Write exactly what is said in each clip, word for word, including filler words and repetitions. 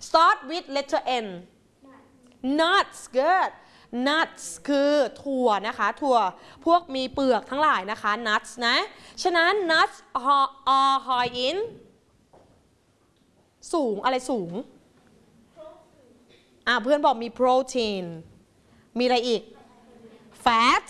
start with letter N nuts good nuts คือถั่วนะคะถั่วพวกมีเปลือกทั้งหลายนะคะ nuts นะฉะนั้น nuts are high in สูงอะไรสูงอ่ะเพื่อนบอกมี protein มีอะไรอีก fat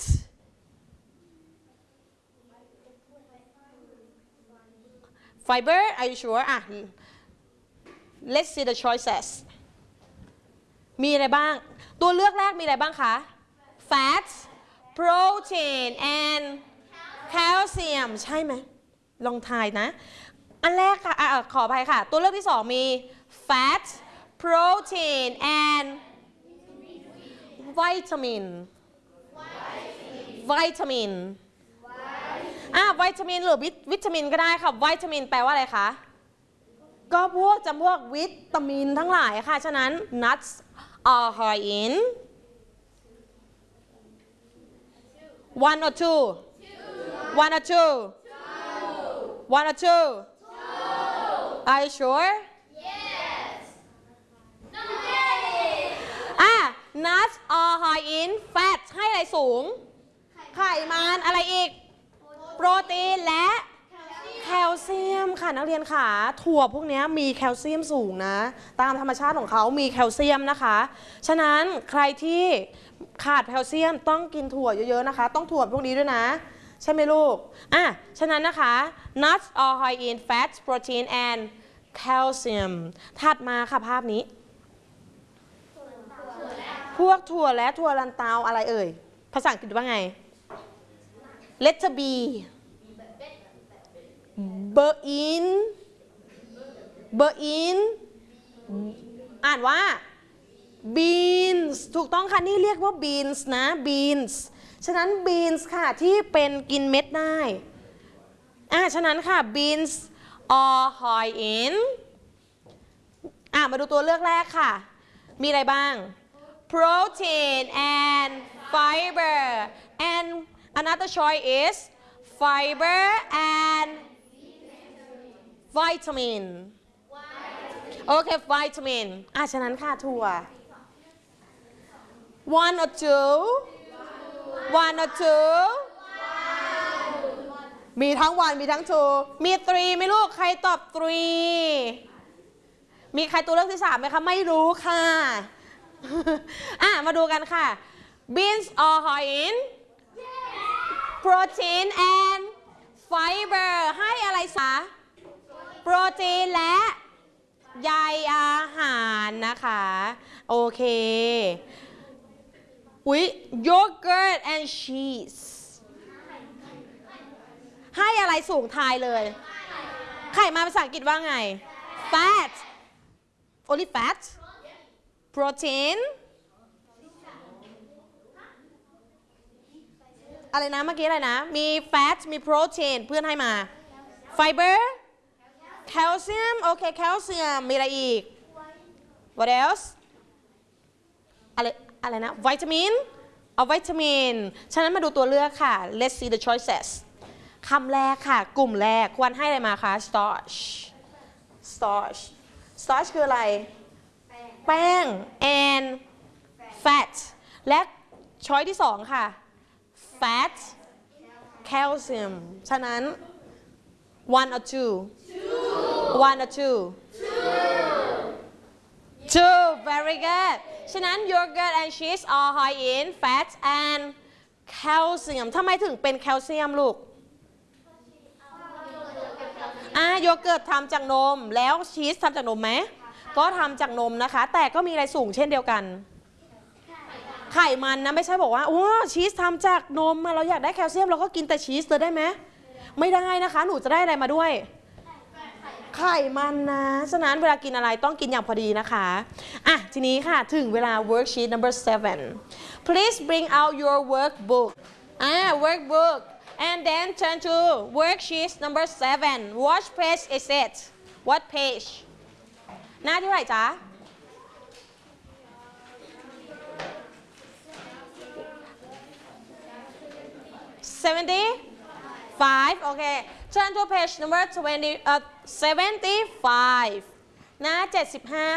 fiber are you sure อ่ะ let's see the choices มีอะไรบ้างตัวเลือกแรกมีอะไรบ้างคะ fat protein and calcium ใช่ไหมลองทายนะอันแรกค่ะอ่ะขออภัยค่ะตัวเลือกที่สองมี fat protein and vitamin vitamin อ่ะวิตามินหรือวิตามินก็ได้ค่ะวิตามินแปลว่าอะไรคะก็พวกจำพวกวิตามินทั้งหลายค่ะฉะนั้น nuts are high in one or two one or two one or two are you sure yes อ่ะ nuts are high in fat ให้อะไรสูงไขมันอะไรอีกโปรตีนและแคลเซียมค่ะนักเรียนค่ะถั่วพวกนี้มีแคลเซียมสูงนะตามธรรมชาติของเขามีแคลเซียมนะคะฉะนั้นใครที่ขาดแคลเซียมต้องกินถั่วเยอะๆนะคะต้องถั่วพวกนี้ด้วยนะใช่ไหมลูกอ่ะฉะนั้นนะคะ nuts are high in fat protein and calcium ถัดมาค่ะภาพนี้พวกถั่วและถั่วลันเตาอะไรเอ่ยภาษาอังกฤษว่าไงletter B เบอร์อินเบอร์อินอ่านว่า beans ถูกต้องค่ะนี่เรียกว่า beans นะ beans ฉะนั้น beans ค่ะที่เป็นกินเม็ดได้อ่าฉะนั้นค่ะ beans are high in อ่ามาดูตัวเลือกแรกค่ะมีอะไรบ้าง protein and fiber and another choice is fiber and vitamin โอเค vitamin อ่ะฉะนั้นค่ะถั่ว one or two one or two มีทั้ง one มีทั้ง two มี three ไหมลูกใครตอบ three มีใครตัวเลือกที่สามไหมคะไม่รู้ค่ะอ่ะมาดูกันค่ะ beans are high in protein and fiber ให้อะไรสาโปรตีนและใยอาหารนะคะโอเคอุ๊ย yogurt and cheese ให้อะไรสูงทายเลยไข่มาภาษาอังกฤษว่าไง fat only fat protein อะไรนะเมื่อกี้อะไรนะมี fat มี protein เพื่อนให้มา fiber calcium โอเค calcium มีอะไรอีก what else อะไรอะไรนะ vitamin เอา vitamin ฉะนั้นมาดูตัวเลือกค่ะ let's see the choices คำแรกค่ะกลุ่มแรกควรให้อะไรมาคะ starch starch starch คืออะไรแป้ง and fat และช้อยที่สองค่ะ fat calcium ฉะนั้น one or two one or two two very good ฉะนั้น yogurt and cheese are high in fat and calcium ทำไมถึงเป็นแคลเซียมลูกอ่ะโยเกิร์ตทำจากนมแล้วชีสทำจากนมไหมก็ทำจากนมนะคะแต่ก็มีอะไรสูงเช่นเดียวกันไขมันนะไม่ใช่บอกว่าโอ้ชีสทำจากนมเราอยากได้แคลเซียมเราก็กินแต่ชีสเลยได้ไหมไม่ได้นะคะหนูจะได้อะไรมาด้วยไขมันนะฉะนั้นเวลากินอะไรต้องกินอย่างพอดีนะคะอ่ะทีนี้ค่ะถึงเวลา worksheet number seven please bring out your workbook อ่า workbook and then turn to worksheet number seven what page is it what page หน้าที่เท่าไหร่จ๊ะseventy-five โอเค turn to page number twenty เอ่อ seventy-five หน้าเจ็ดสิบห้า